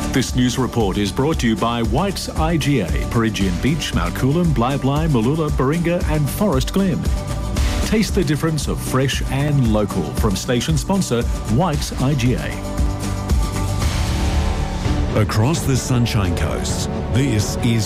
This news report is brought to you by White's IGA, Perigian Beach, Mount Coolum, Blyblye, Mooloolah, Baringa and Forest Glen. Taste the difference of fresh and local from station sponsor White's IGA. Across the Sunshine Coast, this is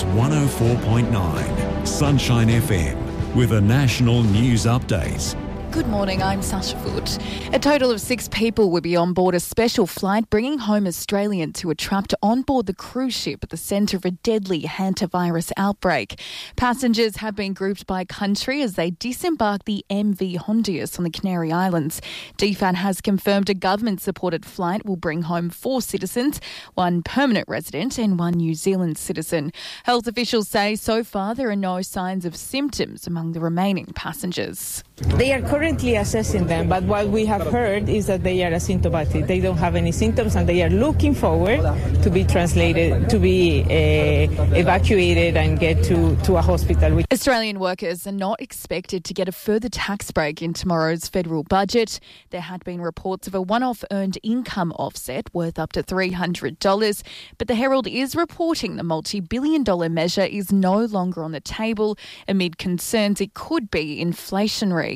104.9 Sunshine FM with a national news update. Good morning, I'm Sasha Foot. A total of 6 people will be on board a special flight bringing home Australians who were trapped on board the cruise ship at the centre of a deadly hantavirus outbreak. Passengers have been grouped by country as they disembark the MV Hondius on the Canary Islands. DFAT has confirmed a government-supported flight will bring home 4 citizens, 1 permanent resident and 1 New Zealand citizen. Health officials say so far there are no signs of symptoms among the remaining passengers. They are currently assessing them, but what we have heard is that they are asymptomatic. They don't have any symptoms and they are looking forward to be translated, to be evacuated and get to a hospital. Australian workers are not expected to get a further tax break in tomorrow's federal budget. There had been reports of a one-off earned income offset worth up to $300, but the Herald is reporting the multi-billion-dollar measure is no longer on the table amid concerns it could be inflationary.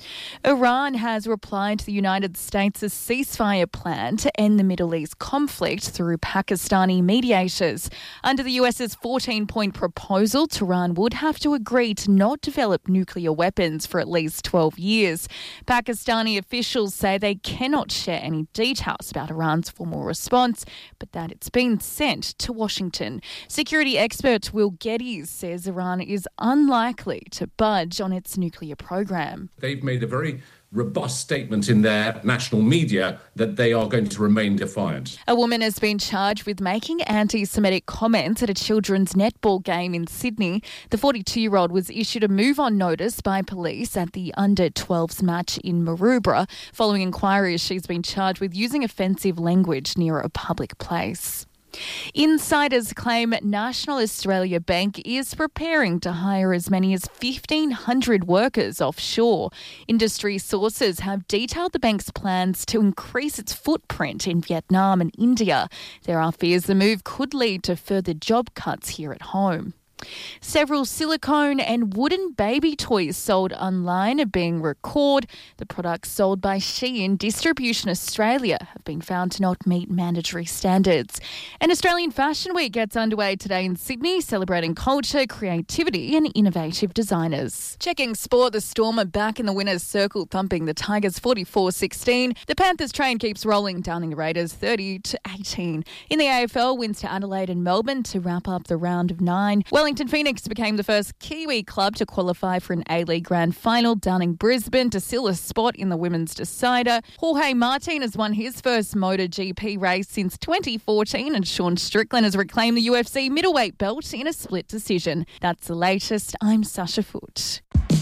Iran has replied to the United States' ceasefire plan to end the Middle East conflict through Pakistani mediators. Under the US's 14-point proposal, Tehran would have to agree to not develop nuclear weapons for at least 12 years. Pakistani officials say they cannot share any details about Iran's formal response, but that it's been sent to Washington. Security expert Will Geddes says Iran is unlikely to budge on its nuclear program. They've made a very robust statement in their national media that they are going to remain defiant. A woman has been charged with making anti-Semitic comments at a children's netball game in Sydney. The 42-year-old was issued a move-on notice by police at the under-12s match in Maroubra. Following inquiries, she's been charged with using offensive language near a public place. Insiders claim National Australia Bank is preparing to hire as many as 1,500 workers offshore. Industry sources have detailed the bank's plans to increase its footprint in Vietnam and India. There are fears the move could lead to further job cuts here at home. Several silicone and wooden baby toys sold online are being recalled. The products sold by Shein Distribution Australia have been found to not meet mandatory standards. And Australian Fashion Week gets underway today in Sydney, celebrating culture, creativity and innovative designers. Checking sport, the Storm are back in the winner's circle, thumping the Tigers 44-16. The Panthers train keeps rolling, downing the Raiders 30-18. In the AFL, wins to Adelaide and Melbourne to wrap up the round of 9. Wellington Phoenix became the first Kiwi club to qualify for an A-League Grand Final, downing Brisbane to seal a spot in the women's decider. Jorge Martin has won his first MotoGP race since 2014, and Sean Strickland has reclaimed the UFC middleweight belt in a split decision. That's the latest. I'm Sasha Foot.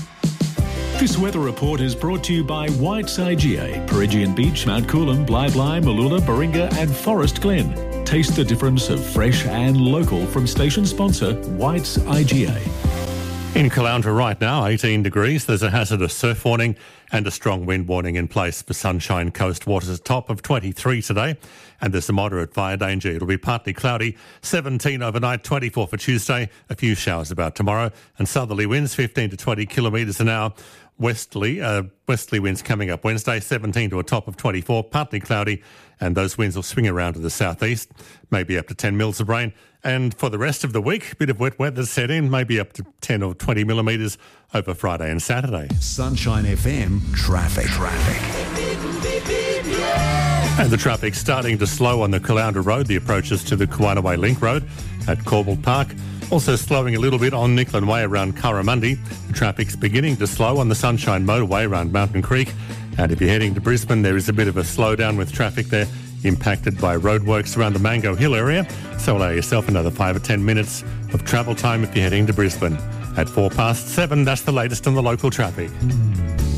This weather report is brought to you by White's IGA, Perigian Beach, Mount Coolum, Blyblye, Mooloolah, Baringa and Forest Glen. Taste the difference of fresh and local from station sponsor White's IGA. In Caloundra right now, 18 degrees. There's a hazardous surf warning and a strong wind warning in place for Sunshine Coast waters. Top of 23 today, and there's a moderate fire danger. It'll be partly cloudy, 17 overnight, 24 for Tuesday. A few showers about tomorrow, and southerly winds 15 to 20 kilometres an hour. Westerly winds coming up Wednesday, 17 to a top of 24, partly cloudy, and those winds will swing around to the southeast, maybe up to 10 mils of rain. And for the rest of the week, a bit of wet weather set in, maybe up to 10 or 20 millimetres over Friday and Saturday. Sunshine FM traffic. And the traffic starting to slow on the Caloundra Road, the approaches to the Kawanaway Link Road at Corbel Park. Also slowing a little bit on Nicklin Way around Curramundi. The traffic's beginning to slow on the Sunshine Motorway around Mountain Creek. And if you're heading to Brisbane, there is a bit of a slowdown with traffic there impacted by roadworks around the Mango Hill area. So allow yourself another 5 or 10 minutes of travel time if you're heading to Brisbane. At 7:04, that's the latest on the local traffic.